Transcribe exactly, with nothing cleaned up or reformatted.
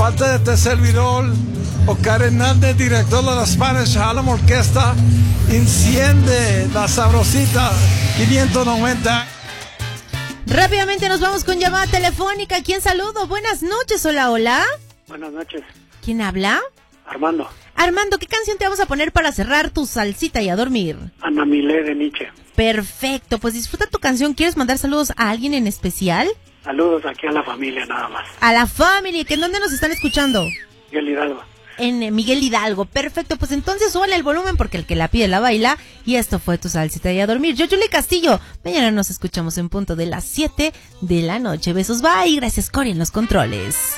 parte de este servidor, Oscar Hernández, director de la Spanish Harlem Orquesta, enciende la sabrosita quinientos noventa. Rápidamente nos vamos con llamada telefónica. ¿Quién saludo? Buenas noches, hola, hola. Buenas noches. ¿Quién habla? Armando. Armando, ¿qué canción te vamos a poner para cerrar tu salsita y a dormir? Ana Milé de Nietzsche. Perfecto, pues disfruta tu canción. ¿Quieres mandar saludos a alguien en especial? Saludos aquí a la familia nada más. A la familia, ¿que en dónde nos están escuchando? Miguel Hidalgo. En eh, Miguel Hidalgo, perfecto, pues entonces súbale el volumen porque el que la pide la baila. Y esto fue tu salsita y a dormir. Yo, Julie Castillo, mañana nos escuchamos en punto de las siete de la noche. Besos, bye, gracias Cory en los controles.